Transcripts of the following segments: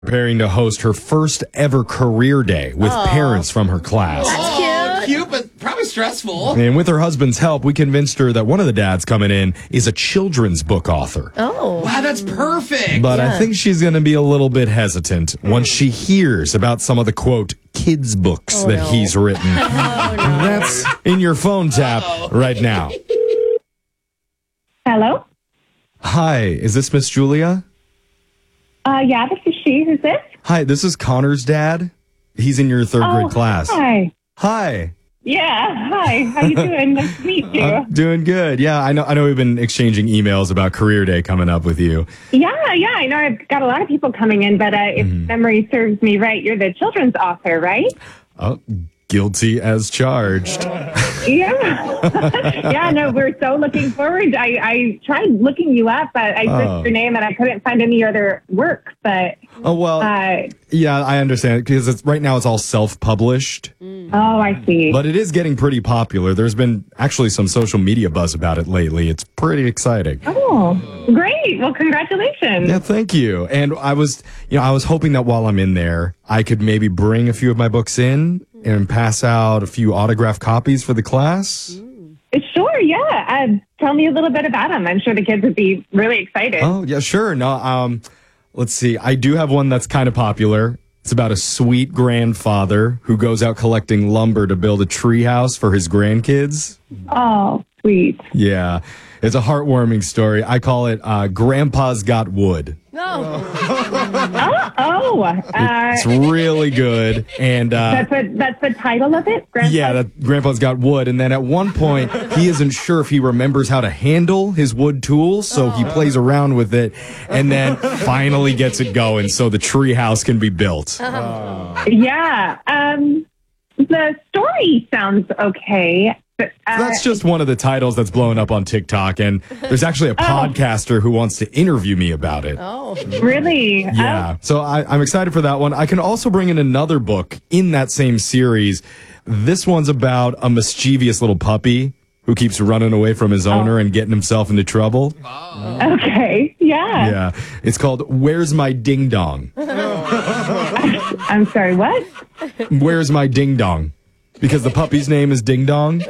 Preparing to host her first ever career day with parents from her class. That's cute, but probably stressful. And with her husband's help, we convinced her that one of the dads coming in is a children's book author. Oh. Wow, that's perfect. But I think she's going to be a little bit hesitant once she hears about some of the, quote, kids' books that he's written. That's in your phone tap right now. Hello? Hi, is this Miss Julia? Yeah, this is she. Who's this? Hi, this is Connor's dad. He's in your third grade class. Hi. Hi. Yeah, hi. How you doing? Nice to meet you. Doing good. Yeah, I know we've been exchanging emails about career day coming up with you. Yeah, I know I've got a lot of people coming in, but if memory serves me right, you're the children's author, right? Oh, guilty as charged. Yeah. No, we're so looking forward. I tried looking you up, but I searched your name and I couldn't find any other work, but... Oh, well, yeah, I understand, because right now it's all self-published. Oh, I see. But it is getting pretty popular. There's been actually some social media buzz about it lately. It's pretty exciting. Oh, great. Well, congratulations. Yeah, thank you. And I was hoping that while I'm in there, I could maybe bring a few of my books in and pass out a few autographed copies for the class. Sure, yeah. Tell me a little bit about them. I'm sure the kids would be really excited. Oh, yeah, sure. No, let's see. I do have one that's kind of popular. It's about a sweet grandfather who goes out collecting lumber to build a treehouse for his grandkids. Oh, sweet. Yeah, it's a heartwarming story. I call it Grandpa's Got Wood. It's really good. And that's the title of it? Grandpa's Got Wood. And then at one point, he isn't sure if he remembers how to handle his wood tools, so he plays around with it and then finally gets it going so the tree house can be built. Yeah. The story sounds okay. That's just one of the titles that's blowing up on TikTok, and there's actually a podcaster who wants to interview me about it. Oh, really? Yeah. So I'm excited for that one. I can also bring in another book in that same series. This one's about a mischievous little puppy who keeps running away from his owner and getting himself into trouble. Okay. Yeah. Yeah. It's called Where's My Ding Dong? I'm sorry, what? Where's My Ding Dong? Because the puppy's name is Ding Dong.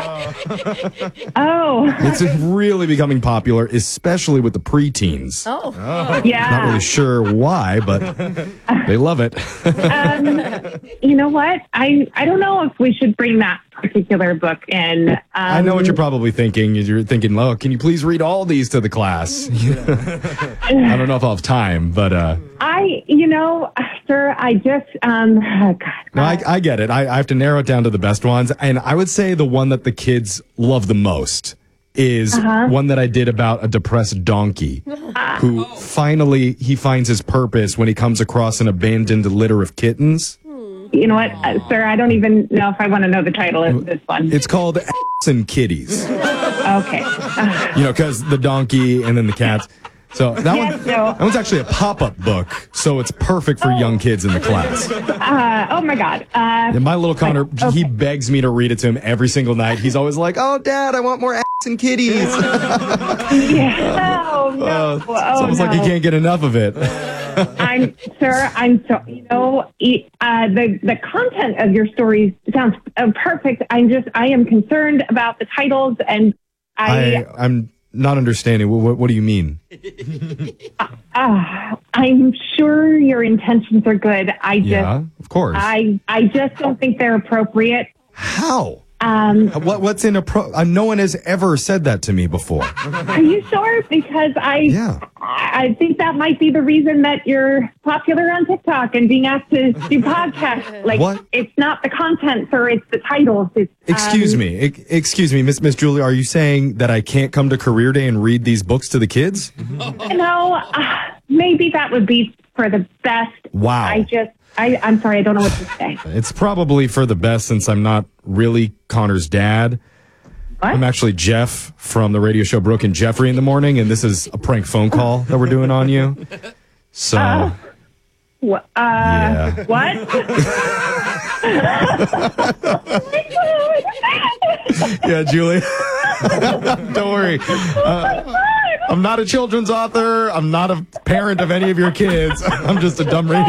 It's really becoming popular, especially with the preteens. Yeah. Not really sure why, but they love it. You know what? I don't know if we should bring that particular book in. I know what you're probably thinking. You're thinking, oh, can you please read all these to the class? I don't know if I'll have time, but... sir, I just... No, I get it. I have to narrow it down to the best ones. And I would say the one that the kids love the most is one that I did about a depressed donkey who finally he finds his purpose when he comes across an abandoned litter of kittens. You know what, sir? I don't even know if I want to know the title of this one. It's called Ass and Kitties. Okay. Because the donkey and then the cats. So that one's actually a pop-up book, so it's perfect for young kids in the class. Oh my God. And my little Connor, he begs me to read it to him every single night. He's always like, "Oh, Dad, I want more ass and kitties." Yeah. Oh no. It's almost like he can't get enough of it. I'm so, the content of your stories sounds perfect. I am concerned about the titles, and I'm not understanding. What do you mean? I'm sure your intentions are good. Of course. I just don't think they're appropriate. How? What's inappropriate? No one has ever said that to me before. Are you sure? Because I think that might be the reason that you're popular on TikTok and being asked to do podcasts. Like, what? It's not the content, sir. It's the titles. Excuse me, Miss Julia. Are you saying that I can't come to Career Day and read these books to the kids? No, maybe that would be for the best. Wow. I'm sorry, I don't know what to say. It's probably for the best since I'm not really Connor's dad. What? I'm actually Jeff from the radio show Brooke and Jeffrey in the Morning, and this is a prank phone call that we're doing on you. So... What? Yeah. What? Yeah, Julie. Don't worry. I'm not a children's author. I'm not a parent of any of your kids. I'm just a dumb radio